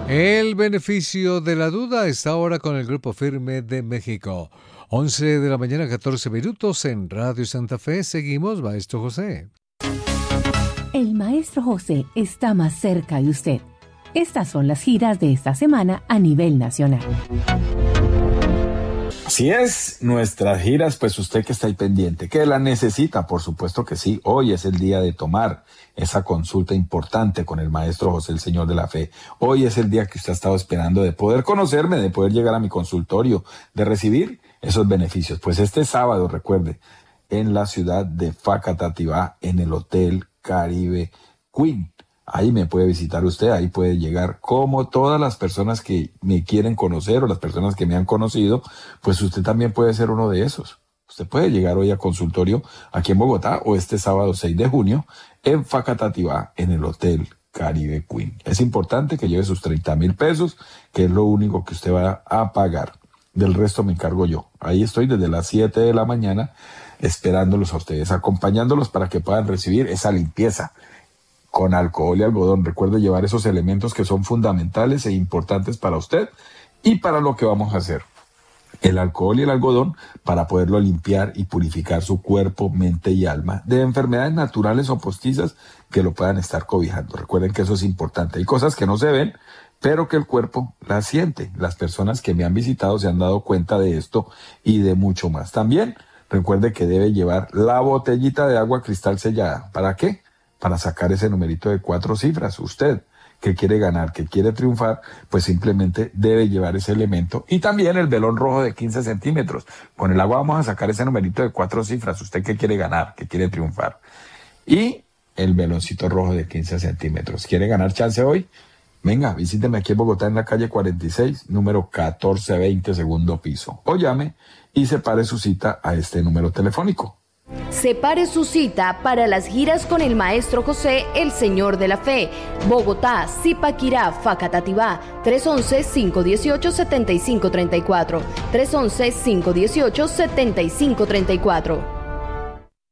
El beneficio de la duda está ahora con el Grupo Firme de México. 11 de la mañana, 14 minutos en Radio Santa Fe. Seguimos, Maestro José. El Maestro José está más cerca de usted. Estas son las giras de esta semana a nivel nacional. Así es, nuestras giras, pues usted que está ahí pendiente, que la necesita, por supuesto que sí. Hoy es el día de tomar esa consulta importante con el Maestro José, el Señor de la Fe. Hoy es el día que usted ha estado esperando de poder conocerme, de poder llegar a mi consultorio, de recibir esos beneficios. Pues este sábado, recuerde, en la ciudad de Facatativá, en el Hotel Caribe Queen. Ahí me puede visitar usted, ahí puede llegar como todas las personas que me quieren conocer o las personas que me han conocido, pues usted también puede ser uno de esos. Usted puede llegar hoy a consultorio aquí en Bogotá o este sábado 6 de junio en Facatativá, en el Hotel Caribe Queen. Es importante que lleve sus 30,000 pesos, que es lo único que usted va a pagar. Del resto me encargo yo. Ahí estoy desde las 7 de la mañana esperándolos a ustedes, acompañándolos para que puedan recibir esa limpieza con alcohol y algodón. Recuerde llevar esos elementos que son fundamentales e importantes para usted y para lo que vamos a hacer. El alcohol y el algodón para poderlo limpiar y purificar su cuerpo, mente y alma de enfermedades naturales o postizas que lo puedan estar cobijando. Recuerden que eso es importante. Hay cosas que no se ven, pero que el cuerpo las siente. Las personas que me han visitado se han dado cuenta de esto y de mucho más. También recuerde que debe llevar la botellita de agua cristal sellada. ¿Para qué? Para sacar ese numerito de 4 cifras. Usted que quiere ganar, que quiere triunfar, pues simplemente debe llevar ese elemento. Y también el velón rojo de 15 centímetros. Con el agua vamos a sacar ese numerito de 4 cifras. Usted que quiere ganar, que quiere triunfar. Y el veloncito rojo de 15 centímetros. ¿Quiere ganar chance hoy? Venga, visíteme aquí en Bogotá en la calle 46, número 1420, segundo piso. O llame y separe su cita a este número telefónico. Separe su cita para las giras con el Maestro José, el Señor de la Fe. Bogotá, Zipaquirá, Facatativá, 311-518-7534. 311-518-7534.